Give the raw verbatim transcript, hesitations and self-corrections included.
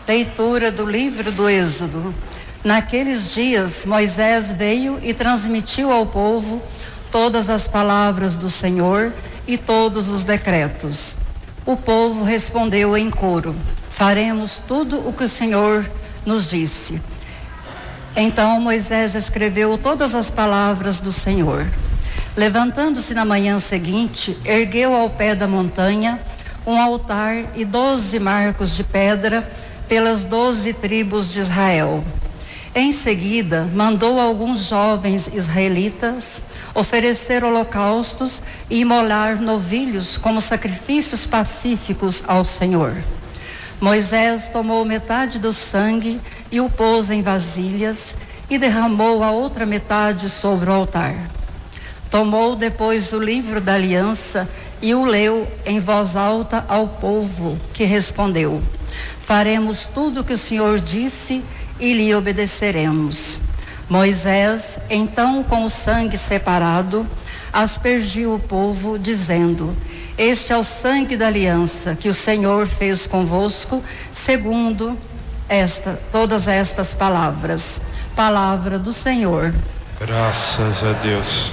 Leitura do livro do Êxodo. Naqueles dias, Moisés veio e transmitiu ao povo todas as palavras do Senhor e todos os decretos. O povo respondeu em coro: faremos tudo o que o Senhor nos disse. Então Moisés escreveu todas as palavras do Senhor. Levantando-se na manhã seguinte, ergueu ao pé da montanha um altar e doze marcos de pedra pelas doze tribos de Israel. Em seguida, mandou alguns jovens israelitas oferecer holocaustos e imolar novilhos como sacrifícios pacíficos ao Senhor. Moisés tomou metade do sangue e o pôs em vasilhas e derramou a outra metade sobre o altar. Tomou depois o livro da aliança e o leu em voz alta ao povo, que respondeu: faremos tudo o que o Senhor disse e lhe obedeceremos. Moisés, então, com o sangue separado, aspergiu o povo, dizendo: este é o sangue da aliança que o Senhor fez convosco, segundo esta, todas estas palavras. Palavra do Senhor. Graças a Deus.